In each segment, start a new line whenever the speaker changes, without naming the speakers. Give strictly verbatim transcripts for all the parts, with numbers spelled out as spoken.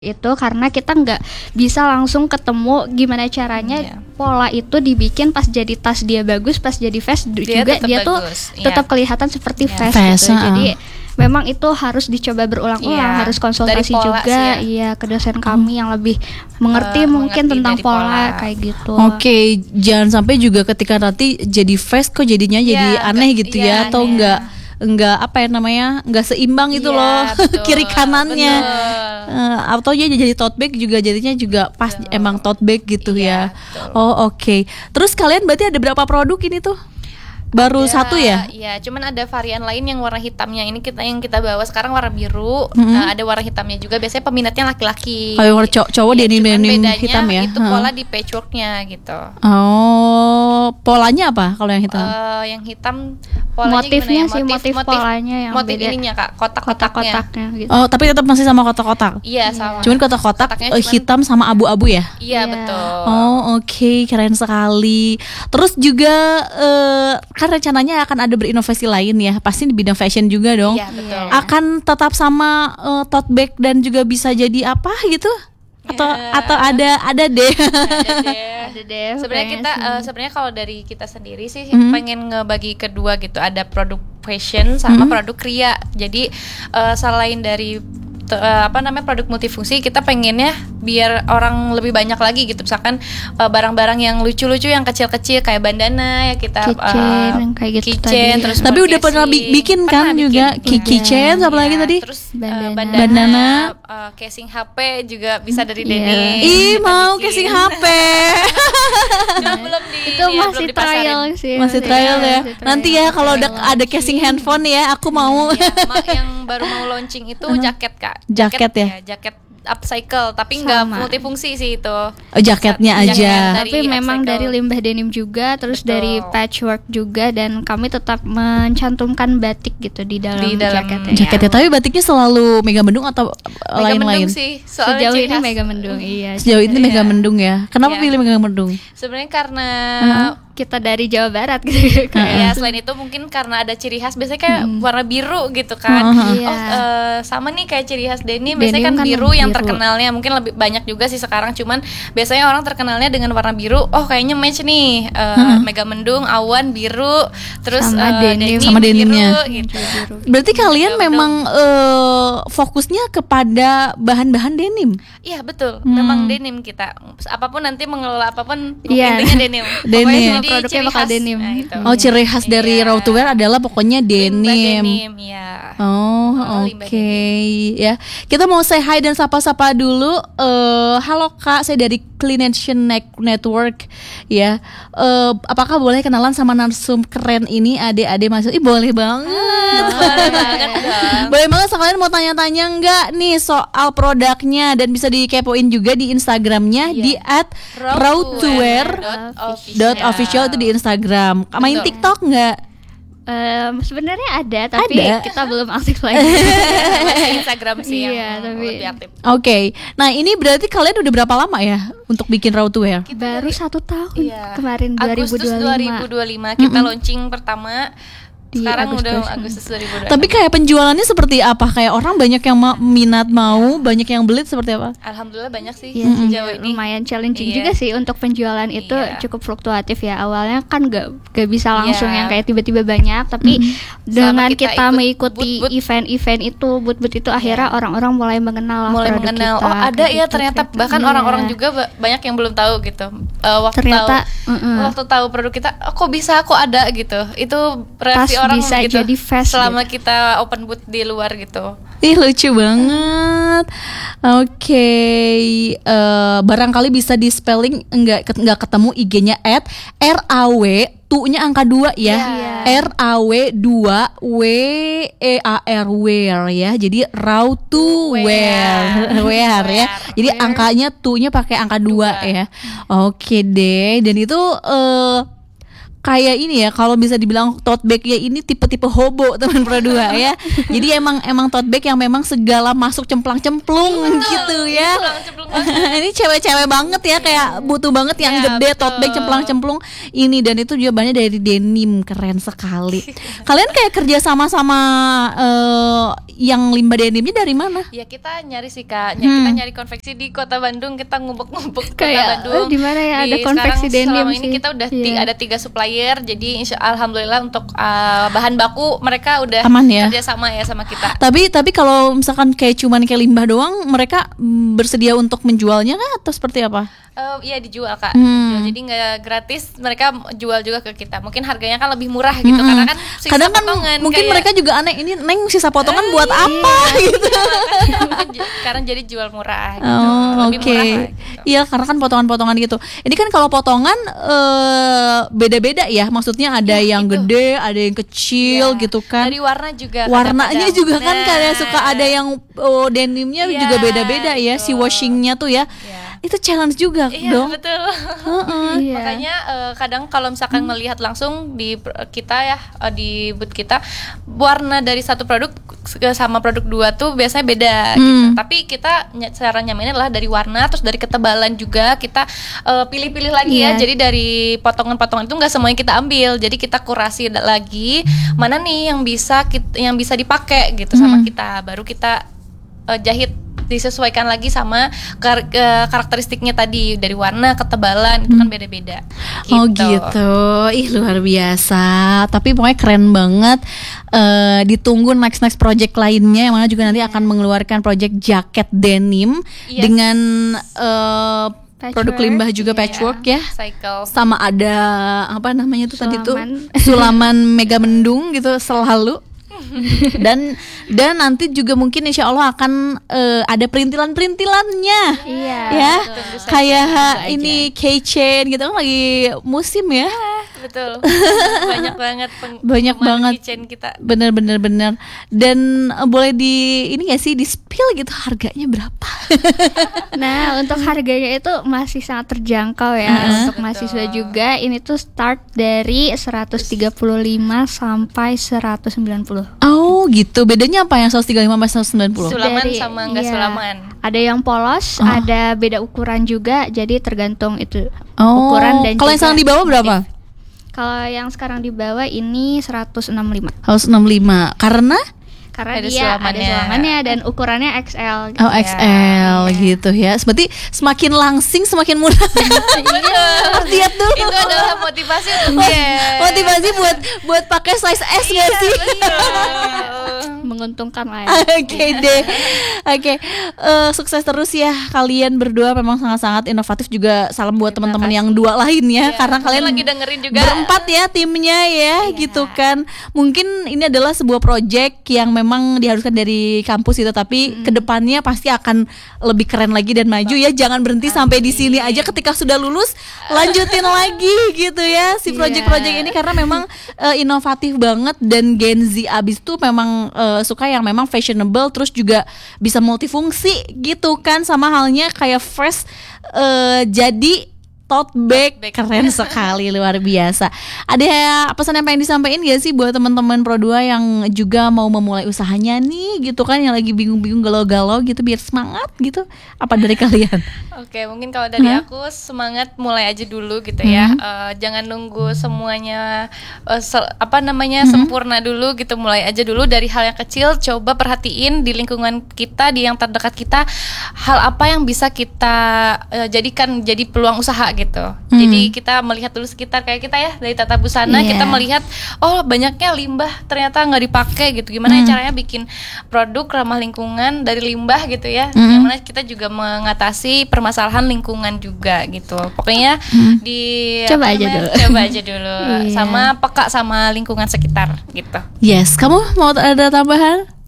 Itu karena kita nggak bisa langsung ketemu gimana caranya yeah. pola itu dibikin pas jadi tas dia bagus, pas jadi vest dia juga dia bagus. Tuh tetap yeah. kelihatan seperti yeah. vest, vest gitu. Uh. Jadi memang itu harus dicoba berulang-ulang, yeah. harus konsultasi juga, sih, ya. ya ke dosen kami yang lebih mengerti uh, mungkin mengerti tentang pola, pola kayak gitu.
Oke, okay. Jangan sampai juga ketika nanti jadi vest kok jadinya yeah, jadi aneh gitu yeah, ya, atau aneh. enggak enggak apa ya namanya enggak seimbang gitu yeah, loh kiri kanannya. Uh, atau ya jadi tote bag juga jadinya juga pas betul. Emang tote bag gitu iya, ya. Betul. Oh oke. Okay. Terus kalian berarti ada berapa produk ini tuh? Baru ada, satu ya?
Iya, cuman ada varian lain yang warna hitamnya. Ini kita yang kita bawa sekarang warna biru. Mm-hmm. Nah, ada warna hitamnya juga. Biasanya peminatnya laki-laki.
Kalau oh, cow- cowok ya, denim-denim hitam ya?
Itu pola di patchworknya gitu.
Oh, polanya apa kalau yang hitam?
Uh, yang hitam polanya
motifnya
ya?
sih,
motif,
motif polanya yang
motif
beda.
ininya Kak, kotak-kotaknya.
Kotak-kotaknya gitu.
Oh, tapi tetap masih sama kotak-kotak?
Iya, sama.
Cuman kotak-kotak uh, cuman hitam sama abu-abu ya?
Iya, yeah. betul.
Oh, oke, okay. Keren sekali. Terus juga uh, kan rencananya akan ada berinovasi lain ya, pasti di bidang fashion juga dong.
Iya, betul.
Akan tetap sama uh, tote bag dan juga bisa jadi apa gitu? Atau yeah. atau ada ada deh.
Ada deh. Ada deh. Sebenarnya kita uh, sebenarnya kalau dari kita sendiri sih mm-hmm. pengen ngebagi kedua gitu, ada produk fashion sama mm-hmm. produk kria. Jadi uh, selain dari uh, apa namanya produk multifungsi, kita pengennya biar orang lebih banyak lagi gitu, misalkan uh, barang-barang yang lucu-lucu yang kecil-kecil kayak bandana ya kita
keychain, uh, kayak gitu
keychain, terus
tapi udah pernah bikin kan pernah juga bikin. Keychain apa lagi tadi
terus
bandana,
uh, bandana, bandana uh, casing H P juga bisa dari
yeah.
Denny.
Ih mau casing H P
Cuma belum di
itu
ya,
masih
belum
trial sih
masih trial ya, ya.
Trial.
Nanti ya kalau udah ada casing handphone ya aku mau
ya, yang baru mau launching itu jaket Kak,
jaket, jaket ya,
ya jaket upcycle tapi nggak multifungsi sih itu.
Oh, jaketnya
Jaket
aja.
Tapi memang dari limbah denim juga, terus betul. Dari patchwork juga, dan kami tetap mencantumkan batik gitu di dalam,
di
dalam jaketnya.
Jaketnya, tapi batiknya selalu Mega Mendung atau
Mega
lain-lain?
Mendung sih.
Sejauh ini Mega Mendung, iya.
Sejauh ini Mega Mendung ya. Kenapa
iya.
pilih Mega Mendung?
Sebenarnya karena
uh-huh. kita dari Jawa Barat gitu.
Ya selain itu mungkin karena ada ciri khas, biasanya kayak hmm. warna biru gitu kan.
Uh-huh.
Oh uh, sama nih kayak ciri khas denim, biasanya kan, kan biru yang biru. Terkenalnya mungkin lebih banyak juga sih sekarang, cuman biasanya orang terkenalnya dengan warna biru. Oh kayaknya match nih uh, uh-huh. Mega Mendung, awan biru, terus
sama
uh,
denim,
denim
sama denimnya.
Biru, gitu.
Berarti kalian Mega memang uh, fokusnya kepada bahan-bahan denim.
Iya betul, hmm. memang denim kita. Apapun nanti mengelola apapun,
yeah.
intinya denim.
Denim.
Produknya bakal denim.
Nah, itu.
Oh, ciri khas yeah. dari Raw to Wear adalah pokoknya denim.
denim ya.
Oh, oh oke okay. ya. Kita mau say hi dan sapa-sapa dulu. Uh, halo Kak, saya dari Clean Action Network ya. Uh, apakah boleh kenalan sama narsum keren ini adik-adik masuk? Ih, boleh banget.
Ah, boleh banget dong.
Boleh banget, sekalian mau tanya-tanya enggak nih soal produknya, dan bisa dikepoin juga di Instagramnya yeah. di at raw to wear dot official itu di Instagram. Main betul. TikTok enggak?
Um, sebenarnya ada, tapi
ada.
Kita belum aktif lagi.
Instagram sih
iya,
yang
tapi...
lebih aktif.
Oke, okay. Nah ini berarti kalian udah berapa lama ya untuk bikin Raw to Wear?
Kita baru dari, satu tahun
iya.
kemarin
Agustus dua ribu dua puluh lima kita mm-hmm. launching pertama.
Di
sekarang
Agustus.
Udah Agustus dua ribu dua puluh lima.
Tapi kayak penjualannya seperti apa? Kayak orang banyak yang ma- minat mau, banyak yang beli seperti apa?
Alhamdulillah banyak sih
ya,
sejauh ini.
Lumayan challenging
iya.
juga sih untuk penjualan itu iya. cukup fluktuatif ya. Awalnya kan gak, gak bisa langsung
iya.
yang kayak tiba-tiba banyak, tapi mm-hmm. dengan kita, kita mengikuti
boot-boot.
event-event itu, boot-boot itu akhirnya yeah. orang-orang mulai mengenal
mulai
produk
mengenal.
kita.
Oh ada ya
gitu,
ternyata
ternyata.
bahkan
yeah.
orang-orang juga banyak yang belum tahu gitu. Uh, waktu
ternyata
tahu, uh-uh. waktu tahu produk kita, oh, kok bisa, kok ada gitu. Itu reaksi
Tas
orang
bisa
gitu.
Jadi fast
selama
gitu.
Kita open booth di luar gitu.
Ih lucu banget. Oke, okay. uh, barangkali bisa di spelling, enggak enggak ketemu I G-nya at R A W tu-nya angka dua ya. Yeah. R A W dua W E A R wear ya. Jadi Raw to Wear. Wear ya. Jadi wear. Angkanya tu-nya pakai angka dua ya. Oke okay deh. Dan itu uh, kayak ini ya, kalau bisa dibilang tote bag ya ini tipe-tipe hobo teman Pro dua ya. Jadi emang emang tote bag yang memang segala masuk cemplang-cemplung gitu ya. Ini cewek-cewek banget ya, kayak butuh banget yang ya, gede betul. Tote bag cemplang-cemplung ini, dan itu juga banyak dari denim, keren sekali. Kalian kayak kerja sama-sama uh, yang limbah denimnya dari mana?
Ya kita nyari sih Kak, hmm. kita nyari konveksi di Kota Bandung, kita ngumpuk-ngumpuk Kota
kayak,
Bandung.
Oh, di mana ya ada konveksi denim
selama
sih.
Ini kita udah yeah. tiga, ada tiga supplier, jadi insya alhamdulillah untuk uh, bahan baku mereka udah
aman ya,
kerja sama ya sama kita.
Tapi tapi kalau misalkan kayak cuman kayak limbah doang, mereka bersedia untuk menjualnya kah atau seperti apa?
Uh, iya dijual Kak,
hmm.
dijual. Jadi nggak gratis, mereka jual juga ke kita. Mungkin harganya kan lebih murah gitu, hmm. karena kan sisa
kadang kan
potongan.
Mungkin kayak, mereka juga aneh, ini Neng sisa potongan uh, buat iya. apa gitu.
Karena jadi jual murah gitu.
Oh, oke. Okay. Gitu. Iya, karena kan potongan-potongan gitu. Ini kan kalau potongan uh, beda-beda ya, maksudnya ada ya, yang itu. gede, ada yang kecil ya. gitu kan.
Dari warna juga.
Warnanya juga nah. kan kayak suka ada yang oh, denimnya ya, juga beda-beda ya, itu. Si washingnya tuh ya. ya. Itu challenge juga
iya,
dong.
Betul.
Uh-uh.
Iya. Makanya uh, kadang kalau misalkan hmm. melihat langsung di kita ya, uh, di booth kita, warna dari satu produk sama produk dua tuh biasanya beda hmm. gitu. Tapi kita cara nyamainnya adalah dari warna, terus dari ketebalan juga kita uh, pilih-pilih lagi yeah. ya. Jadi dari potongan-potongan itu nggak semuanya kita ambil. Jadi kita kurasi lagi mana nih yang bisa kita, yang bisa dipakai gitu hmm. sama kita. Baru kita uh, jahit, disesuaikan lagi sama kar- karakteristiknya tadi, dari warna, ketebalan itu kan beda-beda. Gitu.
Oh gitu, ih luar biasa. Tapi pokoknya keren banget. Uh, ditunggu next next project lainnya yang mana juga nanti akan mengeluarkan project jaket denim yes. dengan uh, produk limbah juga, patchwork yeah. ya.
Cycle.
Sama ada apa namanya tuh tadi tuh
Sulaman
Mega Mendung gitu selalu. dan dan nanti juga mungkin insya Allah akan uh, ada perintilan-perintilannya
iya,
ya
betul,
kayak aja. Ini keychain gitu kan lagi musim ya.
Betul. Banyak banget peng-
banyak banget
keychain kita.
Bener-bener bener. Dan uh, boleh di ini nggak sih di spill gitu harganya berapa?
Nah untuk harganya itu masih sangat terjangkau ya uh-huh. untuk betul. mahasiswa juga. Ini tuh start dari seratus tiga puluh lima sampai seratus sembilan puluh.
Oh gitu, bedanya apa yang seratus tiga puluh lima sampai seratus sembilan puluh?
Sulaman
Dari,
sama enggak
iya,
sulaman.
Ada yang polos, oh. ada beda ukuran juga, jadi tergantung itu
oh.
ukuran dan
kalau yang sekarang di bawah berapa?
Kalau yang sekarang di bawah ini seratus enam puluh lima.
seratus enam puluh lima, karena?
Karena
ada
dia
sulamannya.
ada sulamannya dan ukurannya X L gitu.
Oh X L ya. gitu ya. Berarti semakin langsing semakin murah.
Iya.
Lihat dulu.
Itu adalah motivasi untuk
yeah. Motivasi buat buat pakai size S nggak
iya,
sih?
Menguntungkan lah ya.
Oke okay, deh. Oke, okay. uh, sukses terus ya kalian berdua, memang sangat-sangat inovatif juga. Salam buat teman-teman yang dua lainnya yeah. karena kalian
lagi dengerin juga.
Berempat ya timnya ya yeah. gitu kan. Mungkin ini adalah sebuah project yang memang diharuskan dari kampus itu, tapi hmm. kedepannya pasti akan lebih keren lagi dan maju ya. Jangan berhenti Amin. sampai di sini aja. Ketika sudah lulus lanjutin lagi gitu ya si project-project yeah. ini, karena memang uh, inovatif banget. Dan Gen Z abis itu memang uh, suka yang memang fashionable, terus juga bisa multifungsi gitu kan, sama halnya kayak Fresh uh, jadi tote bag, tote bag. Keren sekali, luar biasa. Ada pesan yang pengen disampaikan gak sih buat teman-teman Pro dua yang juga mau memulai usahanya nih gitu kan, yang lagi bingung-bingung galau-galau gitu biar semangat gitu? Apa dari kalian?
Oke, mungkin kalau dari huh? aku semangat mulai aja dulu gitu hmm. ya. Uh, jangan nunggu semuanya uh, se- apa namanya hmm. sempurna dulu gitu. Mulai aja dulu dari hal yang kecil. Coba perhatiin di lingkungan kita, di yang terdekat kita, hal apa yang bisa kita uh, jadikan jadi peluang usaha gitu. Hmm. Jadi kita melihat dulu sekitar, kayak kita ya dari Tata Busana yeah. kita melihat oh banyaknya limbah ternyata nggak dipakai gitu. Gimana hmm. caranya bikin produk ramah lingkungan dari limbah gitu ya. Hmm. Yang mana kita juga mengatasi permasalahan lingkungan juga gitu. Pokoknya hmm. di
coba aja dulu.
Coba aja dulu yeah. sama peka sama lingkungan sekitar gitu.
Yes, kamu mau ada tambahan?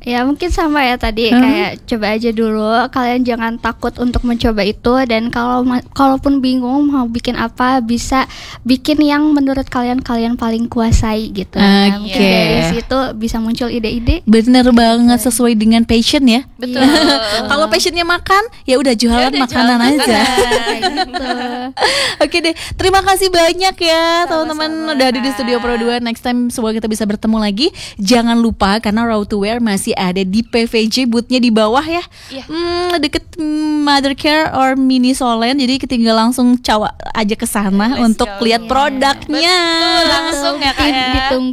Ya mungkin sama ya tadi hmm? kayak coba aja dulu, kalian jangan takut untuk mencoba itu, dan kalau kalaupun bingung mau bikin apa bisa bikin yang menurut kalian kalian paling kuasai gitu.
Oke.
Nah, mungkin dari situ bisa muncul ide-ide.
Bener gitu. Banget, sesuai dengan passion ya.
Betul.
Kalau passionnya makan, ya udah jualan ya makanan jualan aja. Gitu. Oke deh, terima kasih banyak ya teman-teman udah ada di Studio Pro dua. Next time semoga kita bisa bertemu lagi. Jangan lupa karena Raw to Wear masih ada di P V J, boothnya di bawah ya, yeah. hmm, deket Mother Care or Mini Solen, jadi tinggal langsung cawa aja ke sana untuk lihat yeah. produknya.
Betul, langsung ya Kak ya.
Ditunggu.